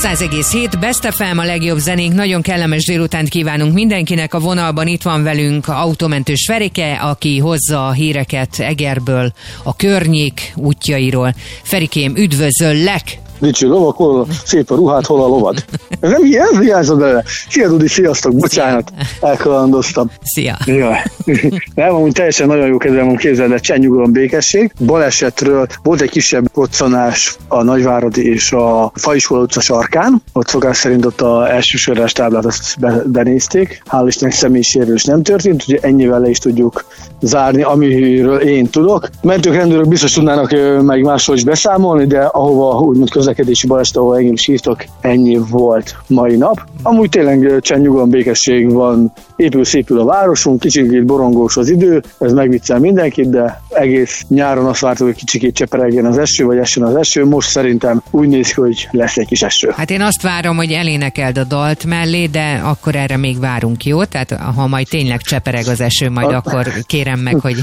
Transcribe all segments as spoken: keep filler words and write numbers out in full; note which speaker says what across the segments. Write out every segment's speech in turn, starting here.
Speaker 1: száz egész hét Best ef em, a legjobb zenénk. Nagyon kellemes délutánt kívánunk mindenkinek. A vonalban itt van velünk Autómentős Ferike, aki hozza a híreket Egerből, a környék útjairól. Ferikém, üdvözöllek!
Speaker 2: Dicső lovak, hol szép a ruhát, hol a lovad. Ez nem ilyen, ez hiányzott bele. Szia Dudi, sziasztok, bocsánat, elkalandoztam.
Speaker 1: Szia.
Speaker 2: Jaj. Nem, amúgy teljesen nagyon jó kedvem van, képzeld el, csendnyugalom, békesség. Balesetről volt egy kisebb koccanás a Nagyváradi és a Faiskola utca sarkán. Ott szokás szerint ott az elsősorás táblát azt benézték. Hál' Istennek személysérülés nem történt, úgyhogy ennyivel le is tudjuk zárni, amiről én tudok. Mentők, rendőrök biztos tudnának meg másról is beszámolni, de ahova úgymond közlekedési baleset, ahol engem is hívtak, ennyi volt mai nap. Amúgy tényleg csendnyugalom, békesség van, épül-szépül a városunk, kicsit borongós az idő, ez megviccel mindenkit, de egész nyáron azt vártuk, hogy kicsikét cseperegjen az eső, vagy essen az eső. Most szerintem úgy néz ki, hogy lesz egy kis eső.
Speaker 1: Hát én azt várom, hogy elénekeld a dalt mellé, de akkor erre még várunk, jó? Tehát ha majd tényleg csepereg az eső, majd a... akkor kérem meg, hogy,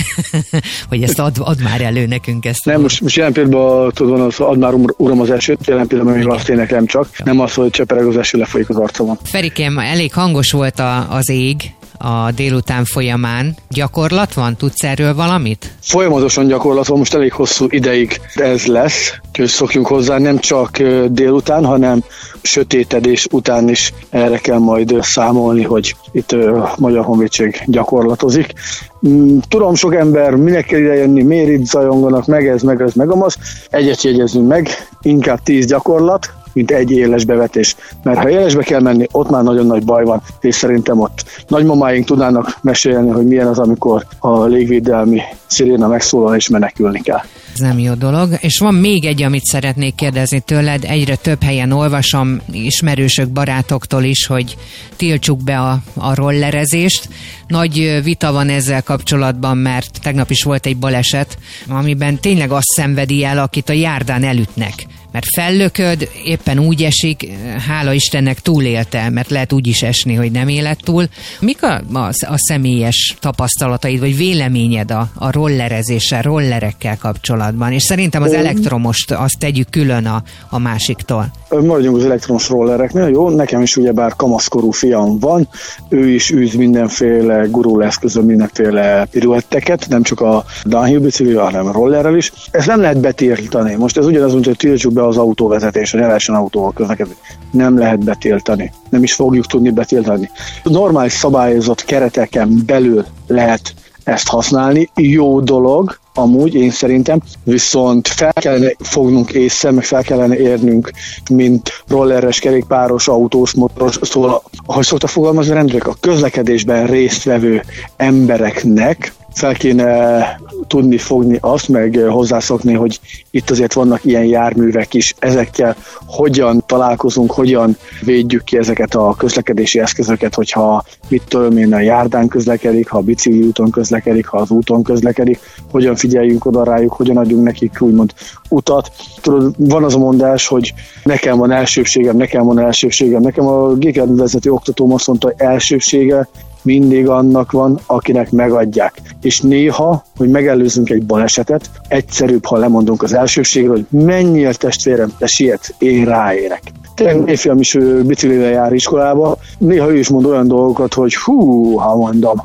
Speaker 1: hogy ezt ad, ad már elő nekünk ezt.
Speaker 2: Nem, most, most jelen pillanatban tudod, az, ad már uram az esőt, jelen pillanatban még azt éneklem csak, nem az, hogy csepereg az eső, lefolyik az arcomon.
Speaker 1: Ferikém, elég hangos volt a, az ég a délután folyamán. Gyakorlat van? Tudsz erről valamit?
Speaker 2: Folyamatosan gyakorlat van, most elég hosszú ideig ez lesz, hogy szokjunk hozzá, nem csak délután, hanem sötétedés után is erre kell majd számolni, hogy itt Magyar Honvédség gyakorlatozik. Tudom, sok ember minek kell ide jönni, miért itt zajonganak, meg ez, meg ez, meg amaz. Egyet jegyezzünk meg, inkább tíz gyakorlat, mint egy éles bevetés. Mert ha élesbe kell menni, ott már nagyon nagy baj van, és szerintem ott nagymamáink tudnának mesélni, hogy milyen az, amikor a légvédelmi sziréna megszólal és menekülni kell.
Speaker 1: Ez nem jó dolog. És van még egy, amit szeretnék kérdezni tőled. Egyre több helyen olvasom ismerősök, barátoktól is, hogy tiltsuk be a, a rollerezést. Nagy vita van ezzel kapcsolatban, mert tegnap is volt egy baleset, amiben tényleg azt szenvedi el, akit a járdán elütnek. Mert fellököd, éppen úgy esik, hála Istennek túlélte, mert lehet úgy is esni, hogy nem élet túl. Mik a, a, a személyes tapasztalataid, vagy véleményed a, a rollerezéssel, rollerekkel kapcsolatban? És szerintem az elektromost azt tegyük külön a, a másiktól.
Speaker 2: Maradjunk az elektromos rollereknél, jó? Nekem is ugyebár kamaszkorú fiam van, ő is űz mindenféle guruleszközön, mindenféle piruetteket, nem csak a downhill biciklivel, hanem a rollerrel is. Ezt nem lehet betiltani. Most ez ugyanaz, hogy tiltsuk be az autóvezetés, hogy ne lehessen autóval közlekedni. Nem lehet betiltani. Nem is fogjuk tudni betiltani. Normális szabályozott kereteken belül lehet ezt használni. Jó dolog, amúgy én szerintem, viszont fel kellene fognunk észre, meg fel kellene érnünk, mint rolleres, kerékpáros, autós, motoros, szóval, ahogy szokta fogalmazni rendőrök, a közlekedésben résztvevő embereknek fel kéne tudni fogni azt, meg hozzászokni, hogy itt azért vannak ilyen járművek is, ezekkel hogyan találkozunk, hogyan védjük ki ezeket a közlekedési eszközöket, hogyha mit tudom én, a járdán közlekedik, ha a bicikli úton közlekedik, ha az úton közlekedik, hogyan figyeljünk oda rájuk, hogyan adjunk nekik úgymond utat. Tudod, van az a mondás, hogy nekem van elsőbségem, nekem van elsőbségem. Nekem a gépjárművezető oktatóm azt mondta, hogy elsőbsége mindig annak van, akinek megadják. És néha, hogy megelőzzünk egy balesetet, egyszerűbb, ha lemondunk az elsőbségről, hogy menjél testvérem, te sietsz, én ráérek. Tényleg én fiam is biciklivel jár iskolába, néha ő is mond olyan dolgokat, hogy hú, ha mondom.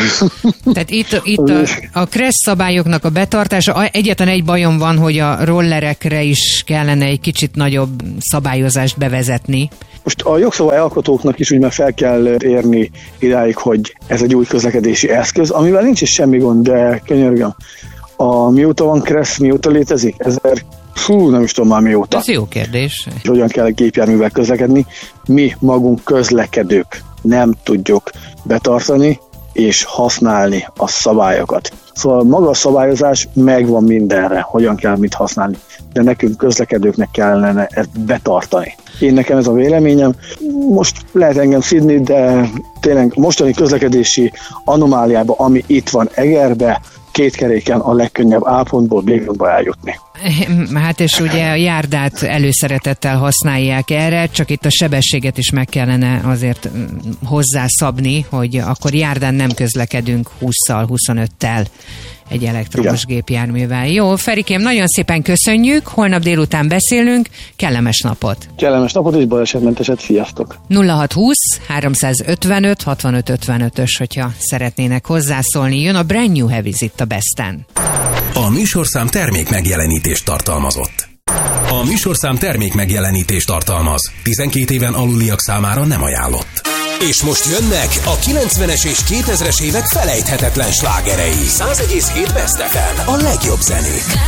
Speaker 1: Tehát itt, itt a, a kressz szabályoknak a betartása, egyetlen egy bajom van, hogy a rollerekre is kellene egy kicsit nagyobb szabályozást bevezetni.
Speaker 2: Most a jogszabályalkotóknak is úgy már fel kell érni idáig, hogy ez egy új közlekedési eszköz, amivel nincs is semmi gond, de könyörgöm. A mióta van kressz, mióta létezik? Ezer, fú, nem is tudom már mióta.
Speaker 1: Ez jó kérdés.
Speaker 2: Hogyan kell gépjárművel közlekedni? Mi magunk közlekedők nem tudjuk betartani és használni a szabályokat. Szóval maga a szabályozás megvan mindenre, hogyan kell mit használni, de nekünk közlekedőknek kellene ezt betartani. Én nekem ez a véleményem. Most lehet engem szidni, de tényleg mostani közlekedési anomáliába, ami itt van Egerbe, két keréken a legkönnyebb A pontból B pontba eljutni.
Speaker 1: Hát és ugye a járdát előszeretettel használják erre, csak itt a sebességet is meg kellene azért hozzászabni, hogy akkor járdán nem közlekedünk hússzal, huszonöttel egy elektromos igen. gépjárművel. Jó, Ferikém, nagyon szépen köszönjük, holnap délután beszélünk, kellemes napot!
Speaker 2: Kellemes napot és balesetmenteset, sziasztok!
Speaker 1: nulla hat húsz háromszázötvenöt hatvanöt ötvenötös, hogyha szeretnének hozzászólni. Jön a Brand New Heavies itt a Besten.
Speaker 3: A műsorszám termék megjelenítést tartalmazott. A műsorszám termék megjelenítést tartalmaz. tizenkét éven aluliak számára nem ajánlott. És most jönnek a kilencvenes és kétezres évek felejthetetlen slágerei. száz egész hét Best ef em, a legjobb zenék.